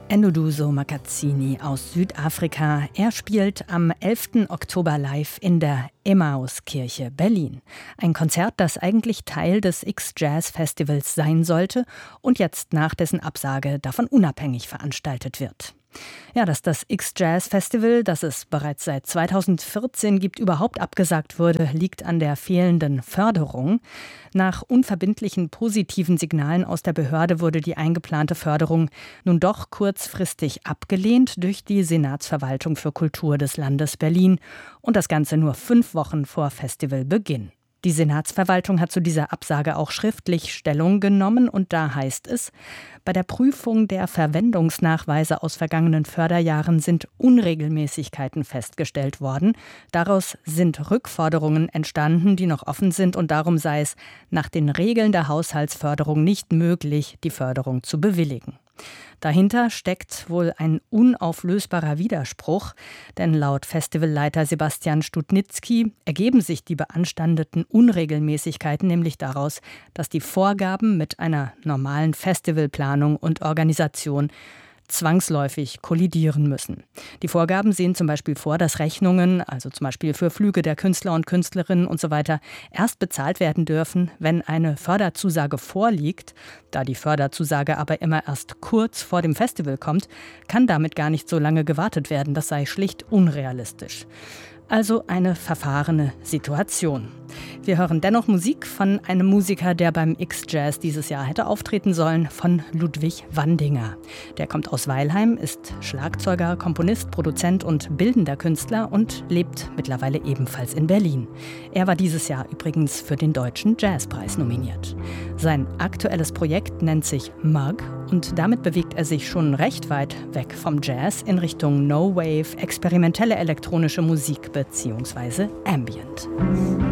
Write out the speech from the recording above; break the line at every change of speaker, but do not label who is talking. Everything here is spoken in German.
Nduduzo Makatsini aus Südafrika. Er spielt am 11. Oktober live in der Emmauskirche Berlin. Ein Konzert, das eigentlich Teil des X-Jazz-Festivals sein sollte und jetzt nach dessen Absage davon unabhängig veranstaltet wird. Ja, dass das X-Jazz-Festival, das es bereits seit 2014 gibt, überhaupt abgesagt wurde, liegt an der fehlenden Förderung. Nach unverbindlichen positiven Signalen aus der Behörde wurde die eingeplante Förderung nun doch kurzfristig abgelehnt durch die Senatsverwaltung für Kultur des Landes Berlin und das Ganze nur 5 Wochen vor Festivalbeginn. Die Senatsverwaltung hat zu dieser Absage auch schriftlich Stellung genommen und da heißt es: Bei der Prüfung der Verwendungsnachweise aus vergangenen Förderjahren sind Unregelmäßigkeiten festgestellt worden. Daraus sind Rückforderungen entstanden, die noch offen sind und darum sei es nach den Regeln der Haushaltsförderung nicht möglich, die Förderung zu bewilligen. Dahinter steckt wohl ein unauflösbarer Widerspruch, denn laut Festivalleiter Sebastian Studnitzky ergeben sich die beanstandeten Unregelmäßigkeiten nämlich daraus, dass die Vorgaben mit einer normalen Festivalplanung und Organisation zwangsläufig kollidieren müssen. Die Vorgaben sehen zum Beispiel vor, dass Rechnungen, also zum Beispiel für Flüge der Künstler und Künstlerinnen und so weiter, erst bezahlt werden dürfen, wenn eine Förderzusage vorliegt. Da die Förderzusage aber immer erst kurz vor dem Festival kommt, kann damit gar nicht so lange gewartet werden. Das sei schlicht unrealistisch. Also eine verfahrene Situation. Wir hören dennoch Musik von einem Musiker, der beim X-Jazz dieses Jahr hätte auftreten sollen, von Ludwig Wandinger. Der kommt aus Weilheim, ist Schlagzeuger, Komponist, Produzent und bildender Künstler und lebt mittlerweile ebenfalls in Berlin. Er war dieses Jahr übrigens für den Deutschen Jazzpreis nominiert. Sein aktuelles Projekt nennt sich Mug und damit bewegt er sich schon recht weit weg vom Jazz in Richtung No-Wave, experimentelle elektronische Musik bzw. Ambient.